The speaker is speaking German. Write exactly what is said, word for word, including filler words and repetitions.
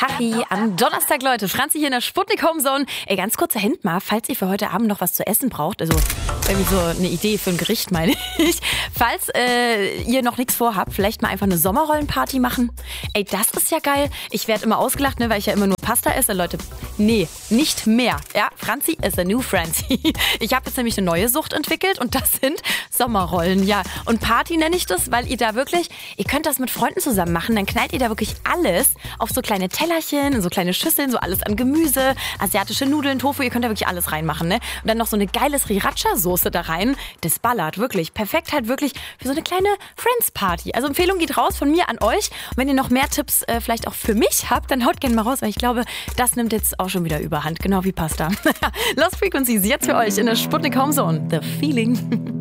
Tachi am Donnerstag, Leute. Franzi hier in der Sputnik Homezone. Ey, ganz kurzer Hint mal, falls ihr für heute Abend noch was zu essen braucht, also irgendwie so eine Idee für ein Gericht, meine ich. Falls äh, ihr noch nichts vorhabt, vielleicht mal einfach eine Sommerrollenparty machen. Ey, das ist ja geil. Ich werde immer ausgelacht, ne, weil ich ja immer nur Pasta esse. Leute, nee, nicht mehr. Ja, Franzi is a new Franzi. Ich habe jetzt nämlich eine neue Sucht entwickelt und das sind Sommerrollen, ja. Und Party nenne ich das, weil ihr da wirklich, ihr könnt das mit Freunden zusammen machen, dann knallt ihr da wirklich alles auf so kleine Tellerchen, in so kleine Schüsseln, so alles an Gemüse, asiatische Nudeln, Tofu, ihr könnt da wirklich alles reinmachen, ne? Und dann noch so eine geile Sriracha-Soße da rein, das ballert, wirklich. Perfekt halt wirklich für so eine kleine Friends-Party. Also Empfehlung geht raus von mir an euch. Und wenn ihr noch mehr Tipps äh, vielleicht auch für mich habt, dann haut gerne mal raus, weil ich glaube, das nimmt jetzt auch schon wieder überhand, genau wie Pasta. Lost Frequencies jetzt für euch in der Sputnik Homezone. The Feeling.